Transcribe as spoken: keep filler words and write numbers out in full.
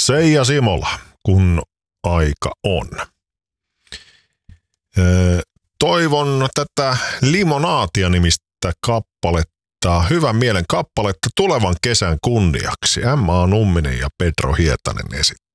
Seija Simola, kun aika on. Öö, toivon tätä Limonaatia nimistä kappaletta, hyvän mielen kappaletta tulevan kesän kunniaksi. Emma Numminen ja Pedro Hietanen esittää.